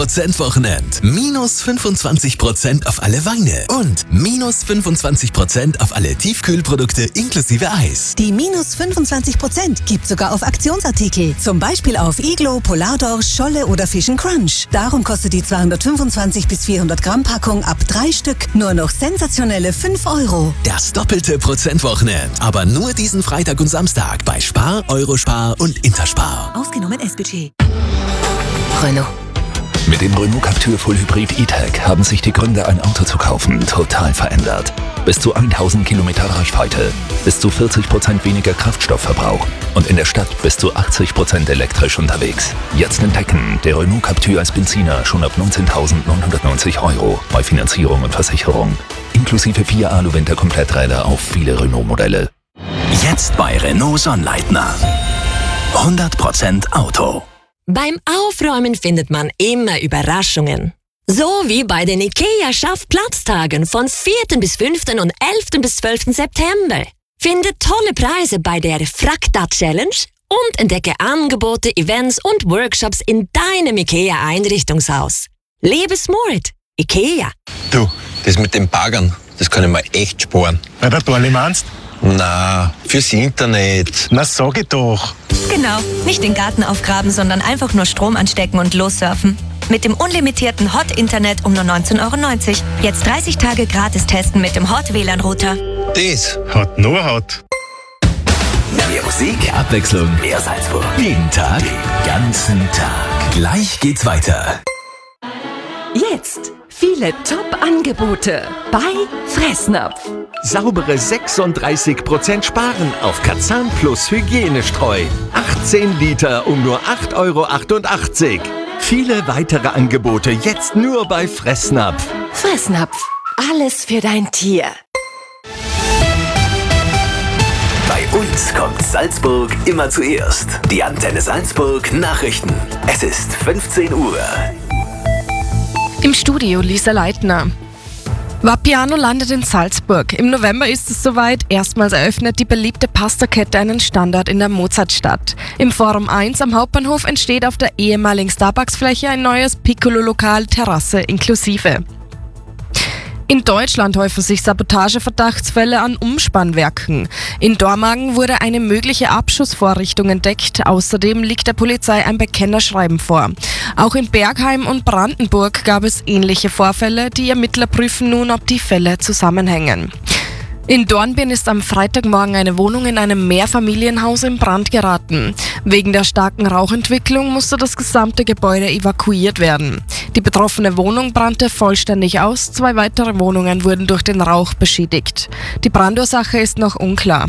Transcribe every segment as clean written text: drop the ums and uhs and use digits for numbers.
100% Wochenend. Minus 25% auf alle Weine und minus 25% auf alle Tiefkühlprodukte inklusive Eis. Die minus 25% gibt sogar auf Aktionsartikel. Zum Beispiel auf Iglo, Polardorsch, Scholle oder Fish & Crunch. Darum kostet die 225 bis 400 Gramm Packung ab 3 Stück nur noch sensationelle 5 €. Das doppelte Prozentwochenend. Aber nur diesen Freitag und Samstag bei Spar, Eurospar und Interspar. Ausgenommen S-Budget. Renault. Mit dem Renault Captur Full Hybrid E-Tech haben sich die Gründe, ein Auto zu kaufen, total verändert. Bis zu 1000 Kilometer Reichweite, bis zu 40% weniger Kraftstoffverbrauch und in der Stadt bis zu 80% elektrisch unterwegs. Jetzt entdecken, der Renault Captur als Benziner schon ab 19.990 € bei Finanzierung und Versicherung. Inklusive 4 Alu-Winter-Kompletträder auf viele Renault-Modelle. Jetzt bei Renault Sonnleitner. 100% Auto. Beim Aufräumen findet man immer Überraschungen. So wie bei den IKEA-Schaffplatztagen von 4. bis 5. und 11. bis 12. September. Finde tolle Preise bei der Frakta-Challenge und entdecke Angebote, Events und Workshops in deinem IKEA-Einrichtungshaus. Lebe smart. IKEA. Du, das mit den Baggern, das kann ich mir echt sparen. Bei der Dorli meinst? Na, fürs Internet. Na, sag ich doch. Genau, nicht den Garten aufgraben, sondern einfach nur Strom anstecken und lossurfen. Mit dem unlimitierten Hot-Internet um nur 19,90 €. Jetzt 30 Tage gratis testen mit dem Hot-WLAN-Router. Das Hat nur Hot. Mehr Musik, Abwechslung, mehr Salzburg. Jeden Tag, den ganzen Tag. Gleich geht's weiter. Jetzt viele Top-Angebote bei Fressnapf. Saubere 36% sparen auf Kazan Plus Hygienestreu. 18 Liter um nur 8,88 €. Viele weitere Angebote jetzt nur bei Fressnapf. Fressnapf. Alles für dein Tier. Bei uns kommt Salzburg immer zuerst. Die Antenne Salzburg Nachrichten. Es ist 15 Uhr. Im Studio Lisa Leitner. Vapiano landet in Salzburg. Im November ist es soweit. Erstmals eröffnet die beliebte Pastakette einen Standort in der Mozartstadt. Im Forum 1 am Hauptbahnhof entsteht auf der ehemaligen Starbucks-Fläche ein neues Piccolo-Lokal, Terrasse inklusive. In Deutschland häufen sich Sabotageverdachtsfälle an Umspannwerken. In Dormagen wurde eine mögliche Abschussvorrichtung entdeckt. Außerdem liegt der Polizei ein Bekennerschreiben vor. Auch in Bergheim und Brandenburg gab es ähnliche Vorfälle. Die Ermittler prüfen nun, ob die Fälle zusammenhängen. In Dornbirn ist am Freitagmorgen eine Wohnung in einem Mehrfamilienhaus in Brand geraten. Wegen der starken Rauchentwicklung musste das gesamte Gebäude evakuiert werden. Die betroffene Wohnung brannte vollständig aus, 2 weitere Wohnungen wurden durch den Rauch beschädigt. Die Brandursache ist noch unklar.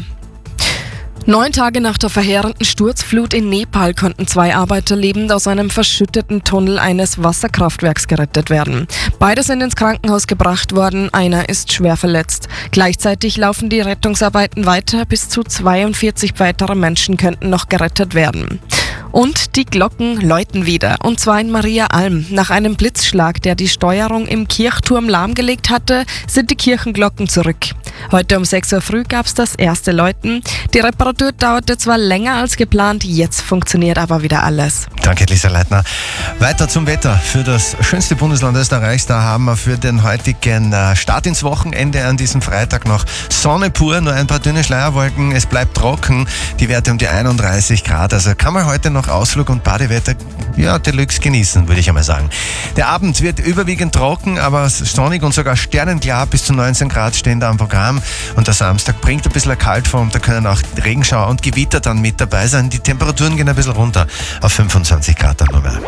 9 Tage nach der verheerenden Sturzflut in Nepal konnten 2 Arbeiter lebend aus einem verschütteten Tunnel eines Wasserkraftwerks gerettet werden. Beide sind ins Krankenhaus gebracht worden, einer ist schwer verletzt. Gleichzeitig laufen die Rettungsarbeiten weiter, bis zu 42 weitere Menschen könnten noch gerettet werden. Und die Glocken läuten wieder, und zwar in Maria Alm. Nach einem Blitzschlag, der die Steuerung im Kirchturm lahmgelegt hatte, sind die Kirchenglocken zurück. Heute um 6 Uhr früh gab es das erste Läuten. Die Reparatur dauerte zwar länger als geplant, jetzt funktioniert aber wieder alles. Danke, Lisa Leitner. Weiter zum Wetter für das schönste Bundesland Österreichs. Da haben wir für den heutigen Start ins Wochenende an diesem Freitag noch Sonne pur, nur ein paar dünne Schleierwolken. Es bleibt trocken, die Werte um die 31 Grad. Also kann man heute noch Ausflug und Badewetter, ja, Deluxe genießen, würde ich einmal sagen. Der Abend wird überwiegend trocken, aber sonnig und sogar sternenklar. Bis zu 19 Grad stehen da am Programm. Und der Samstag bringt ein bisschen Kaltform. Da können auch Regenschauer und Gewitter dann mit dabei sein. Die Temperaturen gehen ein bisschen runter auf 25 Grad dann nur mehr.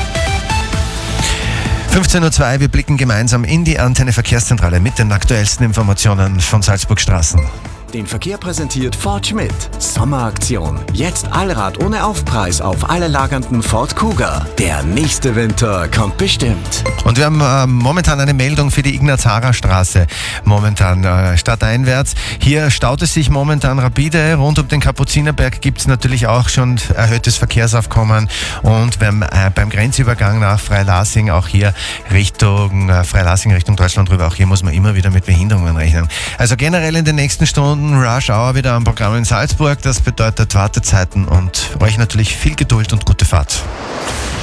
15:02 Uhr, wir blicken gemeinsam in die Antenne Verkehrszentrale mit den aktuellsten Informationen von Salzburg Straßen. Den Verkehr präsentiert Ford Schmidt. Sommeraktion. Jetzt Allrad ohne Aufpreis auf alle lagernden Ford Kuga. Der nächste Winter kommt bestimmt. Und wir haben momentan eine Meldung für die Ignaz-Harrer-Straße. Momentan stadteinwärts. Hier staut es sich momentan rapide. Rund um den Kapuzinerberg gibt es natürlich auch schon erhöhtes Verkehrsaufkommen. Und beim Grenzübergang nach Freilassing, auch hier Richtung Freilassing, Richtung Deutschland rüber, auch hier muss man immer wieder mit Behinderungen rechnen. Also generell in den nächsten Stunden Rush Hour wieder am Programm in Salzburg. Das bedeutet Wartezeiten und euch natürlich viel Geduld und gute Fahrt.